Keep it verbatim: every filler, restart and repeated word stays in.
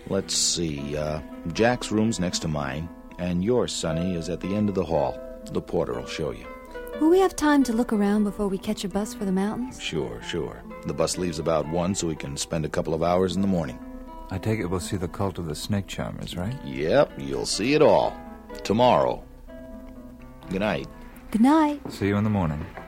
Let's see. Uh, Jack's room's next to mine, and yours, Sonny, is at the end of the hall. The porter will show you. Will we have time to look around before we catch a bus for the mountains? Sure, sure. The bus leaves about one, so we can spend a couple of hours in the morning. I take it we'll see the cult of the snake charmers, right? Yep, you'll see it all. Tomorrow. Good night. Good night. See you in the morning.